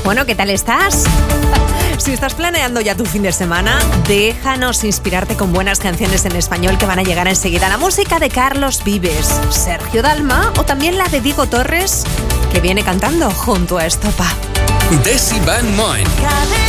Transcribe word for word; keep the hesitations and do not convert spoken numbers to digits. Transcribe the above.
Bueno, ¿qué tal estás? Si estás planeando ya tu fin de semana, déjanos inspirarte con buenas canciones en español que van a llegar enseguida. La música de Carlos Vives, Sergio Dalma o también la de Diego Torres, que viene cantando junto a Estopa. Desi Van Moen.